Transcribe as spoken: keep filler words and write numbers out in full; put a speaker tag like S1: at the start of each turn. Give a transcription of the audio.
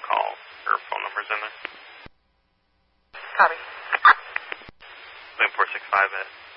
S1: call. Her phone number's in there.
S2: Copy.
S1: Lane four six five at